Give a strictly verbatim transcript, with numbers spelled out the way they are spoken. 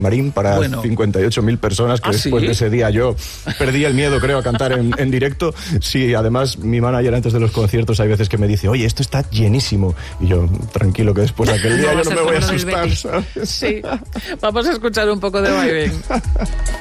Marín para bueno. cincuenta y ocho mil personas, que ¿Ah, después sí? de ese día yo perdí el miedo, creo, a cantar en, en directo. Sí, además mi manager antes de los conciertos hay veces que me dice, oye, esto está llenísimo. Y yo, tranquilo, que después de aquel día No, yo no me voy a asustar, ¿sabes? Sí, vamos a escuchar un poco de Vaivén.